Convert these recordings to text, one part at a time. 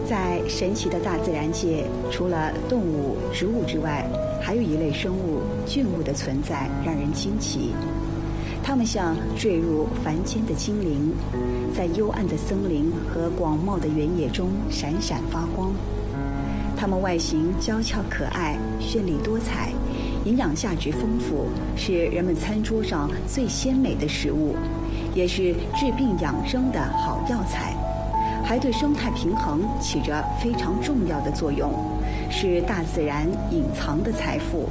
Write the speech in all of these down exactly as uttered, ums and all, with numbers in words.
在神奇的大自然界，除了动物、植物之外，还有一类生物菌物的存在让人惊奇。它们像坠入凡间的精灵，在幽暗的森林和广袤的原野中闪闪发光。它们外形娇俏可爱，绚丽多彩，营养价值丰富，是人们餐桌上最鲜美的食物，也是治病养生的好药材，还对生态平衡起着非常重要的作用，是大自然隐藏的财富。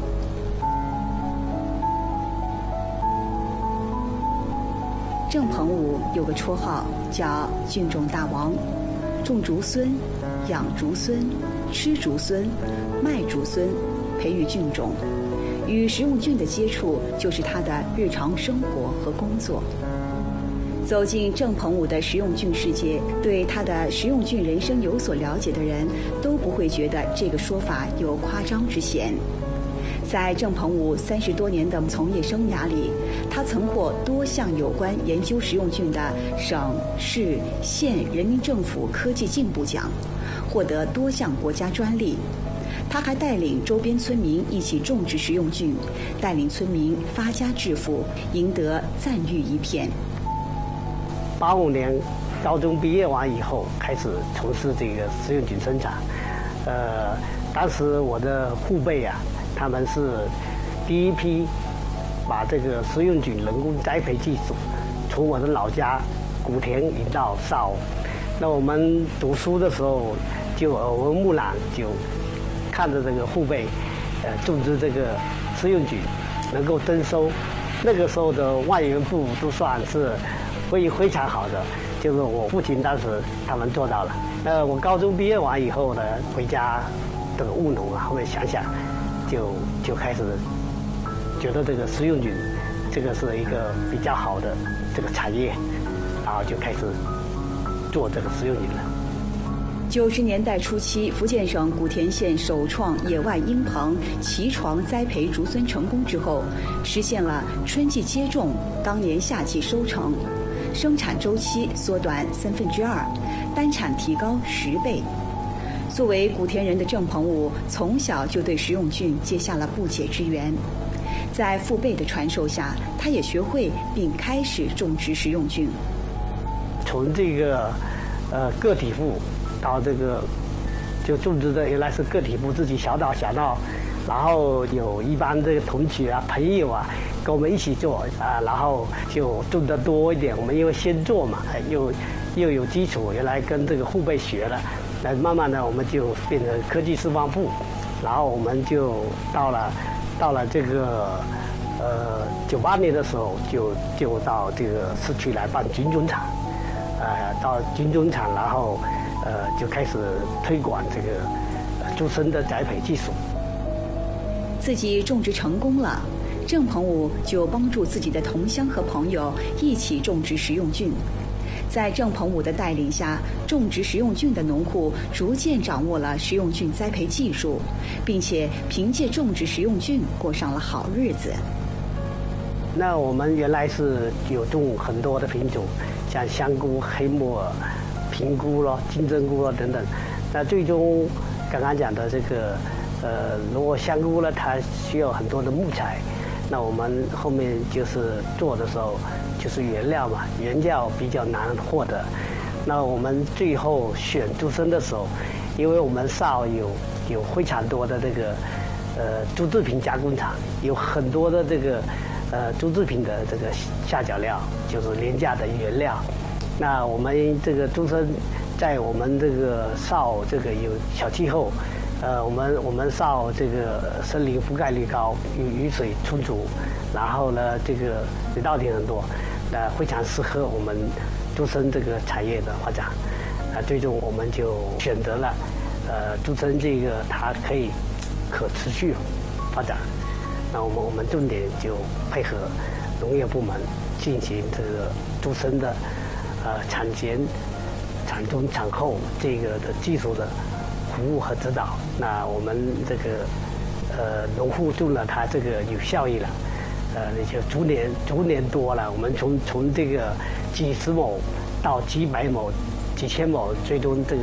郑鹏武有个绰号叫菌种大王，种竹荪、养竹荪、吃竹荪、卖竹荪，培育菌种，与食用菌的接触就是他的日常生活和工作。走进郑鹏武的食用菌世界，对他的食用菌人生有所了解的人都不会觉得这个说法有夸张之嫌。在郑鹏武三十多年的从业生涯里，他曾获多项有关研究食用菌的省、市、县人民政府科技进步奖，获得多项国家专利。他还带领周边村民一起种植食用菌，带领村民发家致富，赢得赞誉一片。 八五年高中毕业完以后，开始从事这个食用菌生产。呃，当时我的父辈啊，他们是第一批把这个食用菌人工栽培技术从我的老家古田引到邵。那我们读书的时候就耳闻目染，就看着这个父辈呃种植这个食用菌能够增收，那个时候的万元户都算是非非常好的，就是我父亲当时他们做到了。呃，我高中毕业完以后呢，回家这个务农啊，后面想想，就就开始觉得这个食用菌，这个是一个比较好的这个产业，然后就开始做这个食用菌了。 九十年代初期，福建省古田县首创野外鹰棚齐床栽培竹荪成功之后，实现了春季接种，当年夏季收成，生产周期缩短三分之二，单产提高十倍。作为古田人的郑鹏武，从小就对食用菌结下了不解之缘。在父辈的传授下，他也学会并开始种植食用菌。 从这个呃个体户到这个就种植的原来是个体户自己小岛小闹，然后有一帮这个同学啊朋友啊跟我们一起做啊，然后就种得多一点。我们因为先做嘛，又又有基础，原来跟这个父辈学了，那慢慢的我们就变成科技示范部，然后我们就到了到了这个呃九八年的时候就就到这个市区来办菌种厂，呃到菌种厂，然后呃就开始推广这个呃竹荪的栽培技术。 自己种植成功了，郑鹏武就帮助自己的同乡和朋友一起种植食用菌。在郑鹏武的带领下，种植食用菌的农户逐渐掌握了食用菌栽培技术，并且凭借种植食用菌过上了好日子。 那我们原来是有种很多的品种，像香菇、黑木耳、平菇咯、金针菇咯等等。那最终刚刚讲的这个呃，如果香菇呢，它需要很多的木材，那我们后面就是做的时候就是原料嘛，原料比较难获得。那我们最后选竹荪的时候，因为我们邵有有非常多的这个呃竹制品加工厂，有很多的这个呃竹制品的这个下脚料，就是廉价的原料。那我们这个竹荪在我们这个邵这个有小气候，呃，我们我们邵这个森林覆盖率高，雨雨水充足，然后呢，这个水稻田很多，呃，非常适合我们竹荪这个产业的发展。啊，最终我们就选择了，呃，竹荪这个它可以可持续发展。那我们我们重点就配合农业部门进行这个竹荪的呃产前、产中、产后这个的技术的服务和指导。那我们这个呃农户种了它这个有效益了，呃就逐年逐年多了。我们从从这个几十亩到几百亩、几千亩，最终这个